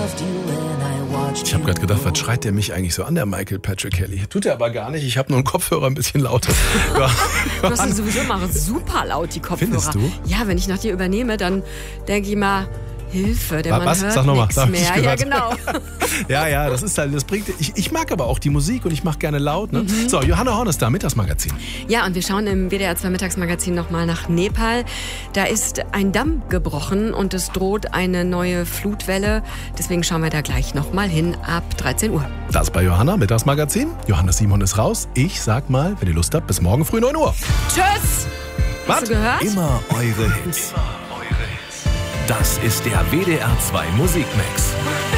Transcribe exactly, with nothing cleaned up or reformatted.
Ich habe gerade gedacht, was schreit der mich eigentlich so an, der Michael Patrick Kelly? Tut er aber gar nicht, ich habe nur einen Kopfhörer ein bisschen lauter. Du hast ihn sowieso mal super laut, die Kopfhörer. Findest du? Ja, wenn ich nach dir übernehme, dann denke ich mal, Hilfe, der Was? Mann Was? hört Sag noch mal. nichts Hab ich mehr. Ja, gehört. genau. Ja, ja, das ist halt, das bringt, ich, ich mag aber auch die Musik und ich mache gerne laut. Ne? Mhm. So, Johanna Horn ist da, Mittagsmagazin. Ja, und wir schauen im W D R zwei Mittagsmagazin nochmal nach Nepal. Da ist ein Damm gebrochen und es droht eine neue Flutwelle. Deswegen schauen wir da gleich nochmal hin ab dreizehn Uhr. Das bei Johanna, Mittagsmagazin. Johannes Simon ist raus. Ich sag mal, wenn ihr Lust habt, bis morgen früh neun Uhr. Tschüss! Was? Hast du gehört? Immer eure Hits. Das ist der W D R zwei Musikmix.